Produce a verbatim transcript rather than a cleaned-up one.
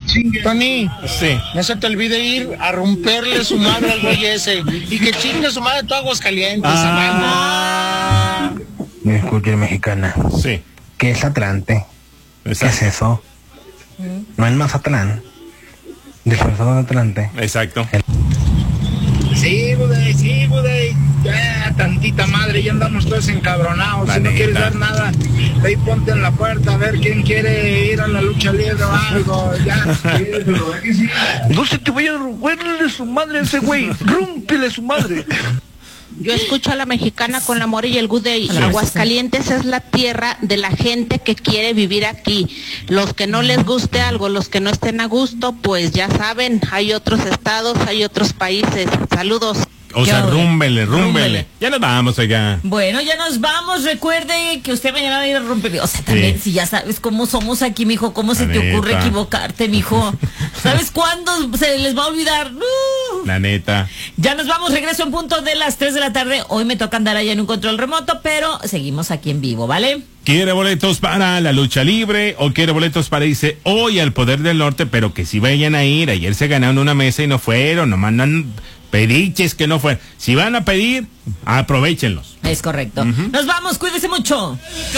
Tony, sí. no se te olvide ir a romperle su madre al güey ese. Y que chingue su madre todo Aguascalientes. Ah. Escuche, mexicana. Sí. ¿Qué es Atlante? Exacto. ¿Qué es eso? No es Mazatlán. Disfrazado de Atlante. Exacto. El... Sí, Budey, sí, Budey. Ya, tantita madre, ya andamos todos encabronados. La si no neta. quieres ver nada, ahí ponte en la puerta a ver quién quiere ir a la lucha libre o algo. Ya. No se te vaya a romperle su madre a ese güey. Rúmpele su madre. Yo escucho a la mexicana con la More y el Good Day. Sí. Aguascalientes es la tierra de la gente que quiere vivir aquí. Los que no les guste algo, los que no estén a gusto, pues ya saben, hay otros estados, hay otros países. Saludos. O sea, Ya, rúmbele, rúmbele, rúmbele. Ya nos vamos allá. Bueno, ya nos vamos. Recuerde que usted mañana va a ir a romper. O sea, también, Sí. si ya sabes cómo somos aquí, mijo, cómo se La te ocurre neta. equivocarte, mijo. ¿Sabes cuándo se les va a olvidar? Uh. La neta. Ya nos vamos, regreso en punto de las tres de la tarde. Hoy me toca andar allá en un control remoto, pero seguimos aquí en vivo, ¿vale? ¿Quiere boletos para la lucha libre o quiere boletos para irse hoy al Poder del Norte? Pero que si vayan a ir. Ayer se ganaron una mesa y no fueron, no mandan pediches que no fueron. Si van a pedir, aprovéchenlos. Es correcto. Nos vamos, cuídese mucho.